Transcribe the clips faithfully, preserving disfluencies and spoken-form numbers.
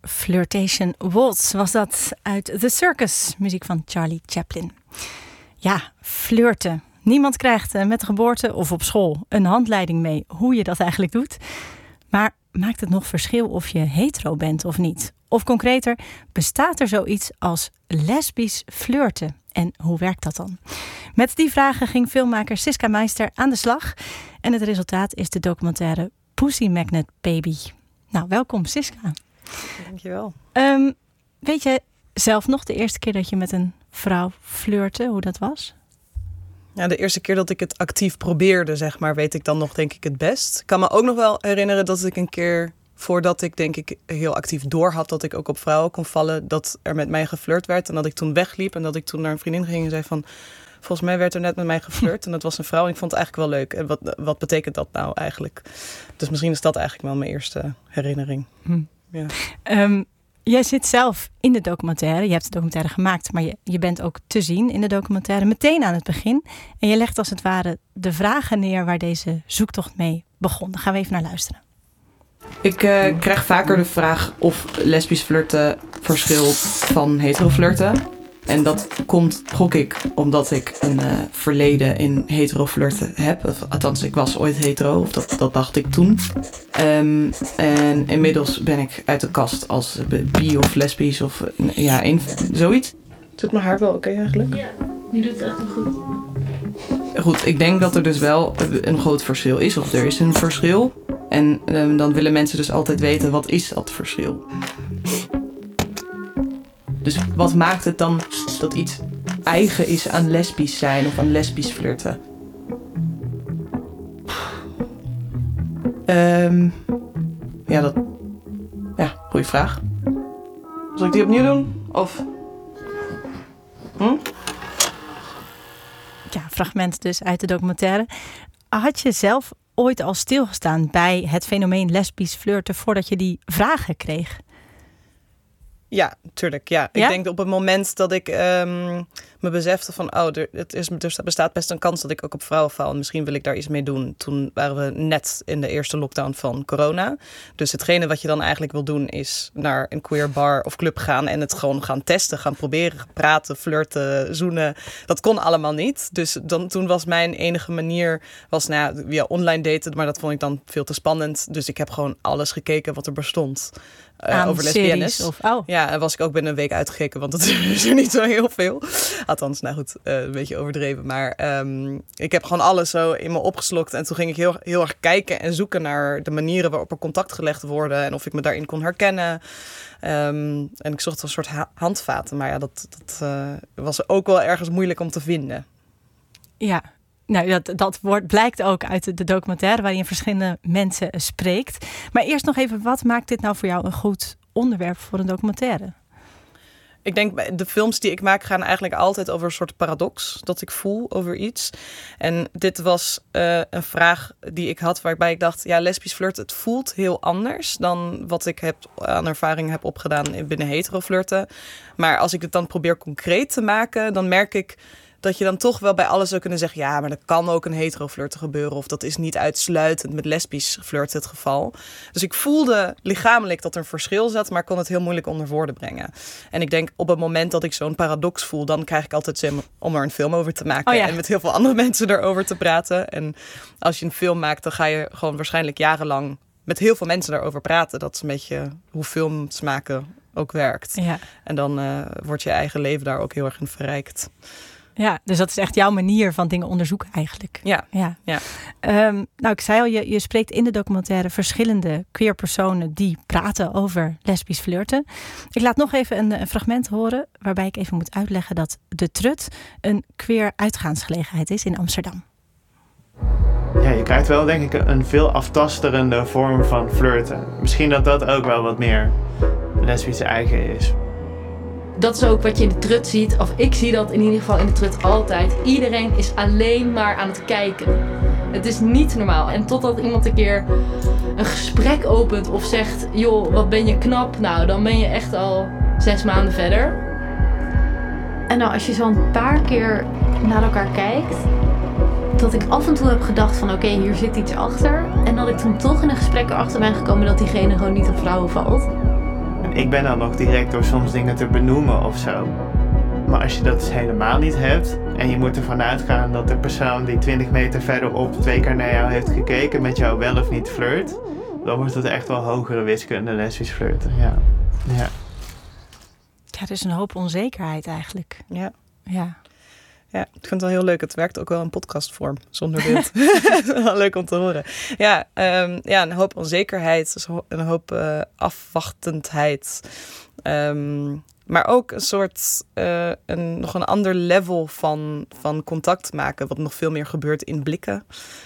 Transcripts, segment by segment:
Flirtation Waltz was dat uit The Circus, muziek van Charlie Chaplin. Ja, flirten. Niemand krijgt met de geboorte of op school een handleiding mee hoe je dat eigenlijk doet. Maar maakt het nog verschil of je hetero bent of niet? Of concreter, bestaat er zoiets als lesbisch flirten? En hoe werkt dat dan? Met die vragen ging filmmaker Siska Meister aan de slag. En het resultaat is de documentaire Pussy Magnet Baby. Nou, welkom Siska. Dankjewel. Um, weet je zelf nog de eerste keer dat je met een vrouw flirte, hoe dat was? Ja, de eerste keer dat ik het actief probeerde, zeg maar, weet ik dan nog denk ik het best. Ik kan me ook nog wel herinneren dat ik een keer, voordat ik denk ik heel actief doorhad dat ik ook op vrouwen kon vallen, dat er met mij geflirt werd en dat ik toen wegliep en dat ik toen naar een vriendin ging en zei van, volgens mij werd er net met mij geflirt en dat was een vrouw en ik vond het eigenlijk wel leuk. En wat, wat betekent dat nou eigenlijk? Dus misschien is dat eigenlijk wel mijn eerste herinnering. Hm. Ja. Um, jij zit zelf in de documentaire. Je hebt de documentaire gemaakt, maar je, je bent ook te zien in de documentaire meteen aan het begin. En je legt als het ware de vragen neer waar deze zoektocht mee begon. Daar gaan we even naar luisteren. Ik uh, krijg vaker de vraag of lesbisch flirten verschilt van hetero flirten. En dat komt, gok ik, omdat ik een uh, verleden in hetero flirten heb. Of, althans, ik was ooit hetero, of dat, dat dacht ik toen. Um, en inmiddels ben ik uit de kast als bi of lesbisch of uh, ja, een, zoiets. Doet mijn haar wel oké okay, eigenlijk? Ja, die doet het echt wel goed. Goed, ik denk dat er dus wel een groot verschil is, of er is een verschil. En um, dan willen mensen dus altijd weten, wat is dat verschil? Dus wat maakt het dan dat iets eigen is aan lesbisch zijn of aan lesbisch flirten? Um, ja, dat... Ja, goeie vraag. Zal ik die opnieuw doen? Of... Hm? Ja, fragment dus uit de documentaire. Had je zelf ooit al stilgestaan bij het fenomeen lesbisch flirten voordat je die vragen kreeg? Ja, tuurlijk. Ja. Ja? Ik denk op het moment dat ik um, me besefte van, oh, er, het is, er bestaat best een kans dat ik ook op vrouwen val. En misschien wil ik daar iets mee doen. Toen waren we net in de eerste lockdown van corona. Dus hetgene wat je dan eigenlijk wil doen is naar een queer bar of club gaan en het gewoon gaan testen, gaan proberen, praten, flirten, zoenen. Dat kon allemaal niet. Dus dan, toen was mijn enige manier, was nou ja, via online daten, maar dat vond ik dan veel te spannend. Dus ik heb gewoon alles gekeken wat er bestond. Uh, over lesbiennes. Of, oh. Ja, en was ik ook binnen een week uitgekeken, want dat is er niet zo heel veel. Althans, nou goed, uh, een beetje overdreven. Maar um, ik heb gewoon alles zo in me opgeslokt. En toen ging ik heel, heel erg kijken en zoeken naar de manieren waarop er contact gelegd worden. En of ik me daarin kon herkennen. Um, en ik zocht een soort ha- handvaten. Maar ja, dat, dat uh, was ook wel ergens moeilijk om te vinden. Ja. Nou, dat, dat wordt, blijkt ook uit de documentaire waarin je verschillende mensen spreekt. Maar eerst nog even, wat maakt dit nou voor jou een goed onderwerp voor een documentaire? Ik denk, de films die ik maak gaan eigenlijk altijd over een soort paradox dat ik voel over iets. En dit was uh, een vraag die ik had waarbij ik dacht, ja, lesbisch flirten, het voelt heel anders dan wat ik heb, aan ervaring heb opgedaan binnen hetero flirten. Maar als ik het dan probeer concreet te maken, dan merk ik dat je dan toch wel bij alles zou kunnen zeggen, ja, maar er kan ook een hetero flirten gebeuren. Of dat is niet uitsluitend met lesbisch flirten het geval. Dus ik voelde lichamelijk dat er een verschil zat, maar kon het heel moeilijk onder woorden brengen. En ik denk, op het moment dat ik zo'n paradox voel, dan krijg ik altijd zin om er een film over te maken. Oh ja. En met heel veel andere mensen erover te praten. En als je een film maakt, dan ga je gewoon waarschijnlijk jarenlang met heel veel mensen daarover praten. Dat is een beetje hoe films maken ook werkt. Ja. En dan uh, wordt je eigen leven daar ook heel erg in verrijkt. Ja, dus dat is echt jouw manier van dingen onderzoeken eigenlijk. Ja. ja. ja. Um, nou, ik zei al, je, je spreekt in de documentaire verschillende queer personen die praten over lesbisch flirten. Ik laat nog even een, een fragment horen waarbij ik even moet uitleggen dat De Trut een queer uitgaansgelegenheid is in Amsterdam. Ja, je krijgt wel denk ik een veel aftasterende vorm van flirten. Misschien dat dat ook wel wat meer lesbisch eigen is. Dat is ook wat je in de Trut ziet, of ik zie dat in ieder geval in de Trut altijd. Iedereen is alleen maar aan het kijken. Het is niet normaal. En totdat iemand een keer een gesprek opent of zegt, joh, wat ben je knap. Nou, dan ben je echt al zes maanden verder. En nou, als je zo'n paar keer naar elkaar kijkt, dat ik af en toe heb gedacht van oké, okay, hier zit iets achter. En dat ik toen toch in een gesprek erachter ben gekomen dat diegene gewoon niet op vrouwen valt. ik ben dan nog direct door soms dingen te benoemen of zo. Maar als je dat dus helemaal niet hebt en je moet ervan uitgaan dat de persoon die twintig meter verderop twee keer naar jou heeft gekeken met jou wel of niet flirt, dan wordt het echt wel hogere wiskunde lesbisch flirten. Ja. Ja. Ja, er is een hoop onzekerheid eigenlijk. Ja. Ja. Ja, ik vind het wel heel leuk. Het werkt ook wel in podcastvorm, zonder beeld. Wel leuk om te horen. Ja, um, ja een hoop onzekerheid, een hoop uh, afwachtendheid. Um, maar ook een soort, uh, een, nog een ander level van, van contact maken, wat nog veel meer gebeurt in blikken.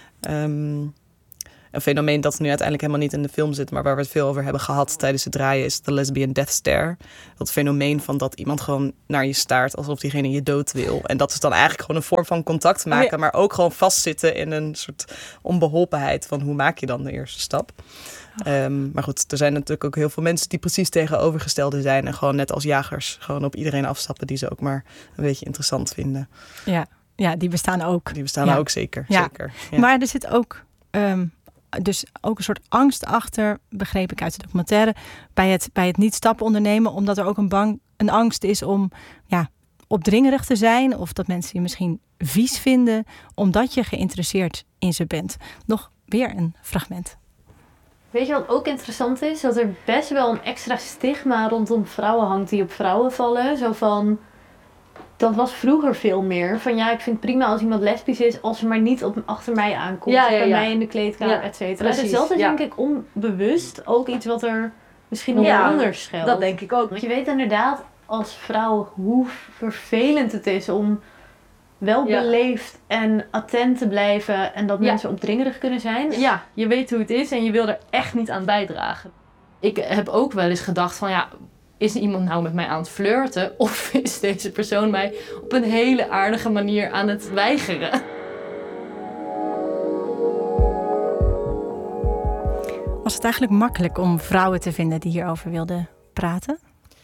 Um, Een fenomeen dat nu uiteindelijk helemaal niet in de film zit, maar waar we het veel over hebben gehad tijdens het draaien, is de lesbian death stare. Dat fenomeen van dat iemand gewoon naar je staart alsof diegene je dood wil. En dat is dan eigenlijk gewoon een vorm van contact maken, oh ja. maar ook gewoon vastzitten in een soort onbeholpenheid van hoe maak je dan de eerste stap. Oh. Um, maar goed, er zijn natuurlijk ook heel veel mensen die precies tegenovergestelde zijn en gewoon net als jagers gewoon op iedereen afstappen die ze ook maar een beetje interessant vinden. Ja, ja die bestaan ook. Die bestaan ja. ook zeker. Ja. zeker. Ja. Maar er zit ook... Um, Dus ook een soort angst achter, begreep ik uit de documentaire, bij het, bij het niet stappen ondernemen, omdat er ook een, bang, een angst is om ja, opdringerig te zijn, of dat mensen je misschien vies vinden, omdat je geïnteresseerd in ze bent. Nog weer een fragment. Weet je wat ook interessant is? Dat er best wel een extra stigma rondom vrouwen hangt die op vrouwen vallen. Zo van, dat was vroeger veel meer. Van ja, ik vind het prima als iemand lesbisch is, als ze maar niet op, achter mij aankomt. Ja, ja, bij ja. mij in de kleedkamer, Ja, et cetera. precies, Dus dat is ja. denk ik onbewust ook iets wat er misschien nog Ja, anders schuilt. Dat denk ik ook. Want je weet inderdaad als vrouw hoe vervelend het is om wel Ja. beleefd en attent te blijven en dat Ja. mensen opdringerig kunnen zijn. Ja, je weet hoe het is en je wil er echt niet aan bijdragen. Ik heb ook wel eens gedacht van ja, is iemand nou met mij aan het flirten of is deze persoon mij op een hele aardige manier aan het weigeren? Was het eigenlijk makkelijk om vrouwen te vinden die hierover wilden praten?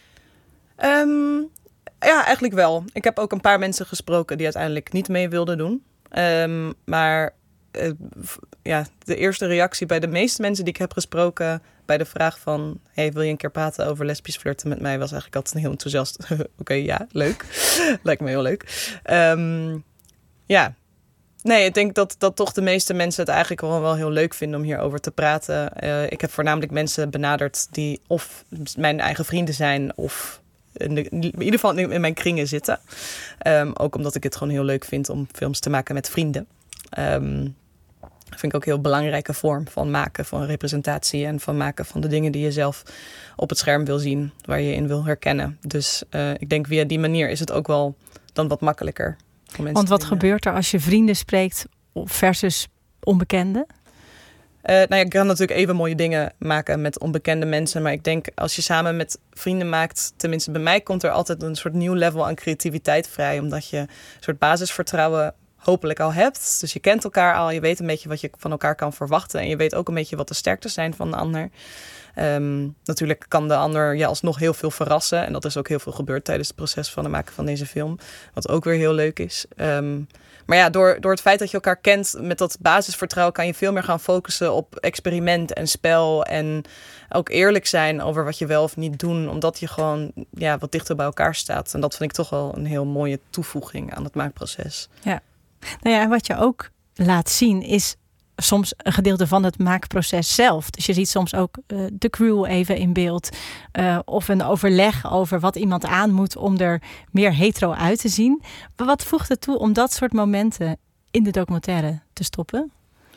Um, ja, eigenlijk wel. Ik heb ook een paar mensen gesproken die uiteindelijk niet mee wilden doen. Um, maar uh, ja, de eerste reactie bij de meeste mensen die ik heb gesproken bij de vraag van, hey, wil je een keer praten over lesbisch flirten met mij, was eigenlijk altijd heel enthousiast. Oké, okay, ja, leuk. Lijkt me heel leuk. Um, ja, nee, ik denk dat, dat toch de meeste mensen het eigenlijk wel, wel heel leuk vinden om hierover te praten. Uh, ik heb voornamelijk mensen benaderd die of mijn eigen vrienden zijn of in, de, in ieder geval in mijn kringen zitten. Um, ook omdat ik het gewoon heel leuk vind om films te maken met vrienden. Um, Dat vind ik ook een heel belangrijke vorm van maken van representatie en van maken van de dingen die je zelf op het scherm wil zien, waar je in wil herkennen. Dus uh, ik denk via die manier is het ook wel dan wat makkelijker voor mensen. Want wat die, gebeurt er als je vrienden spreekt versus onbekenden? Uh, nou ja, ik kan natuurlijk even mooie dingen maken met onbekende mensen. Maar ik denk als je samen met vrienden maakt, tenminste bij mij komt er altijd een soort nieuw level aan creativiteit vrij. Omdat je een soort basisvertrouwen hopelijk al hebt. Dus je kent elkaar al, je weet een beetje wat je van elkaar kan verwachten. En je weet ook een beetje wat de sterktes zijn van de ander. Um, natuurlijk kan de ander je alsnog heel veel verrassen. En dat is ook heel veel gebeurd tijdens het proces van het maken van deze film. Wat ook weer heel leuk is. Um, maar ja, door, door het feit dat je elkaar kent met dat basisvertrouwen kan je veel meer gaan focussen op experiment en spel. En ook eerlijk zijn over wat je wel of niet doet. Omdat je gewoon ja, wat dichter bij elkaar staat. En dat vind ik toch wel een heel mooie toevoeging aan het maakproces. Ja. Nou ja, en wat je ook laat zien is soms een gedeelte van het maakproces zelf. Dus je ziet soms ook uh, de crew even in beeld. Uh, of een overleg over wat iemand aan moet om er meer hetero uit te zien. Maar wat voegt het toe om dat soort momenten in de documentaire te stoppen?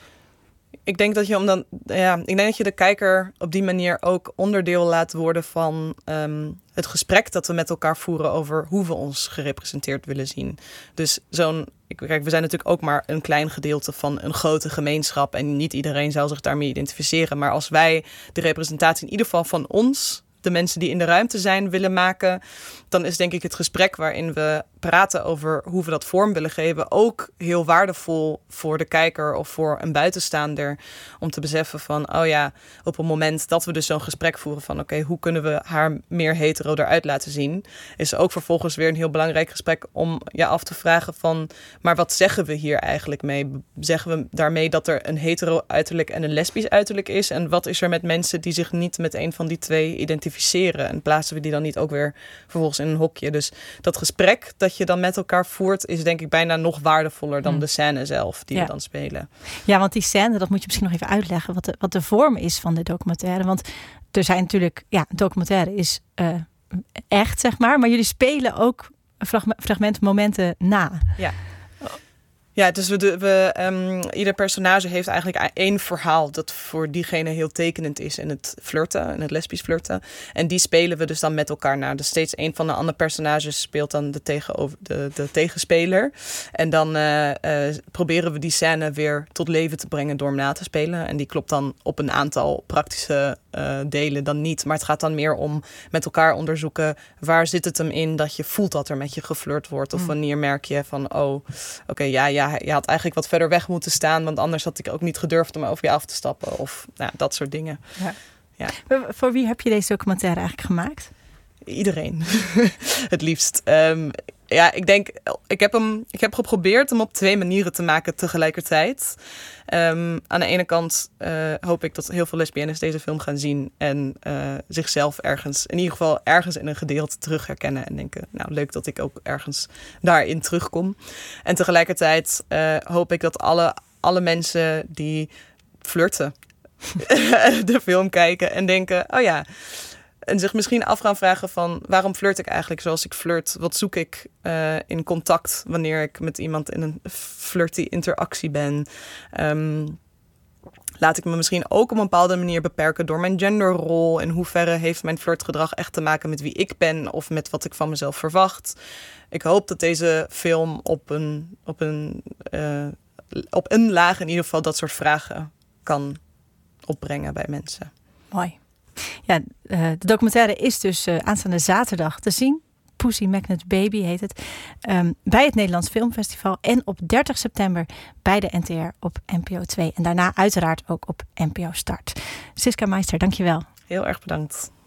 Ik denk dat je om dan, ja, ik denk dat je de kijker op die manier ook onderdeel laat worden van um, het gesprek dat we met elkaar voeren over hoe we ons gerepresenteerd willen zien. Dus zo'n, kijk, we zijn natuurlijk ook maar een klein gedeelte van een grote gemeenschap en niet iedereen zou zich daarmee identificeren. Maar als wij de representatie in ieder geval van ons, de mensen die in de ruimte zijn, willen maken, dan is denk ik het gesprek waarin we praten over hoe we dat vorm willen geven, ook heel waardevol voor de kijker of voor een buitenstaander. Om te beseffen van, oh ja, op het moment dat we dus zo'n gesprek voeren van, oké, okay, hoe kunnen we haar meer hetero eruit laten zien? Is ook vervolgens weer een heel belangrijk gesprek om je af te vragen van, maar wat zeggen we hier eigenlijk mee? Zeggen we daarmee dat er een hetero uiterlijk en een lesbisch uiterlijk is? En wat is er met mensen die zich niet met een van die twee identificeren? En plaatsen we die dan niet ook weer vervolgens in een hokje? Dus dat gesprek dat je dan met elkaar voert, is denk ik bijna nog waardevoller dan mm. de scène zelf die ja. we dan spelen. Ja, want die scène, dat moet je misschien nog even uitleggen, wat de, wat de vorm is van de documentaire. Want er zijn natuurlijk, ja, documentaire is uh, echt, zeg maar, maar jullie spelen ook fragment, fragmenten, momenten na. Ja. Ja, dus we, de, we, um, ieder personage heeft eigenlijk één verhaal dat voor diegene heel tekenend is in het flirten, in het lesbisch flirten. En die spelen we dus dan met elkaar na. Dus steeds een van de andere personages speelt dan de, tegenover, de, de tegenspeler. En dan uh, uh, proberen we die scène weer tot leven te brengen door hem na te spelen. En die klopt dan op een aantal praktische uh, delen dan niet. Maar het gaat dan meer om met elkaar onderzoeken, waar zit het hem in dat je voelt dat er met je geflirt wordt? Of wanneer merk je van, oh, oké, okay, ja, ja, je had eigenlijk wat verder weg moeten staan, want anders had ik ook niet gedurfd om over je af te stappen. Of nou, dat soort dingen. Ja. Ja. Voor wie heb je deze documentaire eigenlijk gemaakt? Iedereen. Het liefst. Um, ja, ik denk, ik heb hem, ik heb geprobeerd hem op twee manieren te maken tegelijkertijd. Um, aan de ene kant uh, hoop ik dat heel veel lesbiennes deze film gaan zien en uh, zichzelf ergens, in ieder geval ergens in een gedeelte terug herkennen en denken, nou leuk dat ik ook ergens daarin terugkom. En tegelijkertijd uh, hoop ik dat alle, alle mensen die flirten de film kijken en denken, oh ja, en zich misschien af gaan vragen van, waarom flirt ik eigenlijk zoals ik flirt? Wat zoek ik uh, in contact wanneer ik met iemand in een flirty interactie ben? Um, laat ik me misschien ook op een bepaalde manier beperken door mijn genderrol? In hoeverre heeft mijn flirtgedrag echt te maken met wie ik ben of met wat ik van mezelf verwacht? Ik hoop dat deze film op een, op een, uh, op een laag in ieder geval dat soort vragen kan opbrengen bij mensen. Mooi. Ja, uh, de documentaire is dus uh, aanstaande zaterdag te zien. Pussy Magnet Baby heet het. Um, bij het Nederlands Filmfestival. En op dertig september bij de N T R op N P O twee. En daarna uiteraard ook op N P O Start. Siska Meister, dankjewel. Heel erg bedankt.